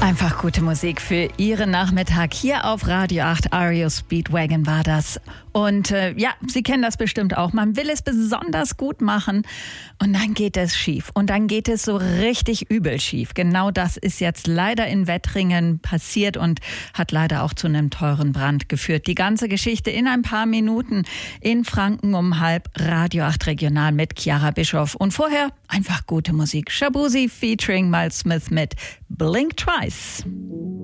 Einfach gute Musik für Ihren Nachmittag hier auf Radio 8. REO Speedwagon war das. Und Sie kennen das bestimmt auch. Man will es besonders gut machen und dann geht es schief. Und dann geht es so richtig übel schief. Genau das ist jetzt leider in Wettringen passiert und hat leider auch zu einem teuren Brand geführt. Die ganze Geschichte in ein paar Minuten in Franken um 12:30. Radio 8 Regional mit Chiara Bischoff. Und vorher einfach gute Musik. Shaboozey featuring Miles Smith mit Blink Twice.